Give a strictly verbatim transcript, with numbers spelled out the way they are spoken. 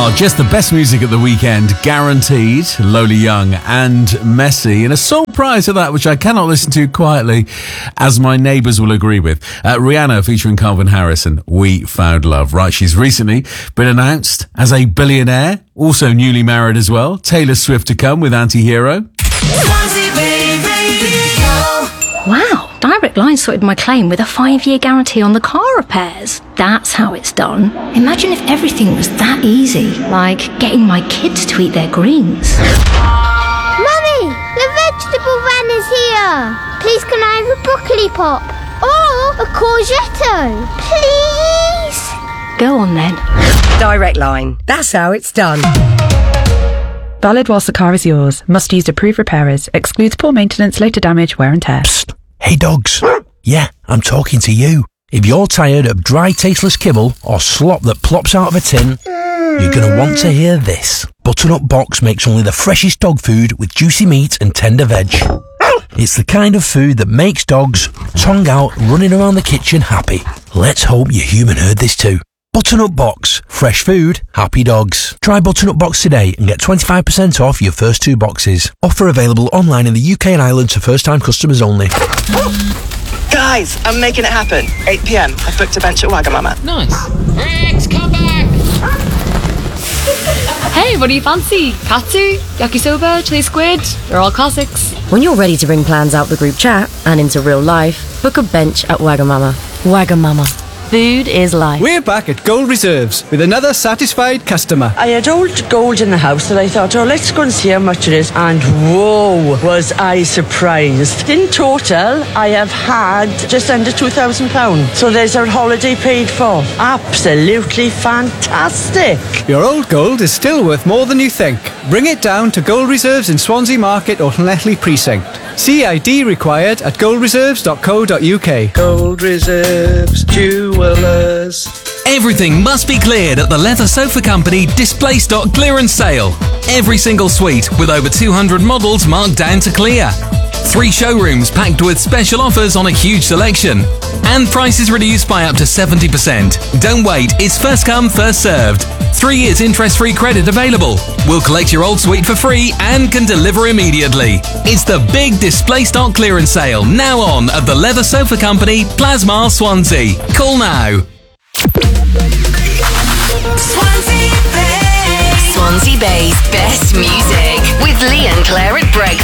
Well, just the best music at the weekend, guaranteed. Lola Young and Messi. And a sole prize of that, which I cannot listen to quietly, as my neighbours will agree with. Uh, Rihanna featuring Calvin Harris and We Found Love. Right, she's recently been announced as a billionaire, also newly married as well. Taylor Swift to come with Anti-Hero. Wow, Direct Line sorted my claim with a five-year guarantee on the car repairs. That's how it's done. Imagine if everything was that easy, like getting my kids to eat their greens. Mummy, the vegetable van is here. Please can I have a broccoli pop? Or a courgette? Please? Go on then. Direct Line. That's how it's done. Valid whilst the car is yours. Must use approved repairers. Excludes poor maintenance, later damage, wear and tear. Psst. Hey dogs. Yeah, I'm talking to you. If you're tired of dry, tasteless kibble or slop that plops out of a tin, you're going to want to hear this. Butternut Box makes only the freshest dog food with juicy meat and tender veg. It's the kind of food that makes dogs, tongue out, running around the kitchen happy. Let's hope your human heard this too. Butternut Box. Fresh food, happy dogs. Try Butternut Box today and get twenty-five percent off your first two boxes. Offer available online in the U K and Ireland to first-time customers only. Guys, I'm making it happen. eight p.m. I've booked a bench at Wagamama. Nice. Rex, come back! Hey, what do you fancy? Katsu, yakisoba, chili squid? They're all classics. When you're ready to bring plans out the group chat and into real life, book a bench at Wagamama. Wagamama. Food is life. We're back at Gold Reserves with another satisfied customer. I had old gold in the house and I thought, oh, let's go and see how much it is. And whoa, was I surprised. In total, I have had just under two thousand pounds. So there's our holiday paid for. Absolutely fantastic. Your old gold is still worth more than you think. Bring it down to Gold Reserves in Swansea Market or Llanelli Precinct. C I D required at gold reserves dot co dot U K. Gold Reserves Jewellers. Everything must be cleared at the Leather Sofa Company display stock clearance sale. Every single suite with over two hundred models marked down to clear. Three showrooms packed with special offers on a huge selection. And prices reduced by up to seventy percent. Don't wait, it's first come, first served. Three years interest-free credit available. We'll collect your old suite for free and can deliver immediately. It's the big display stock clearance sale now on at the Leather Sofa Company, Plasmar, Swansea. Call now. Swansea Bay. Swansea Bay's best music with Lee and Claire at breakfast.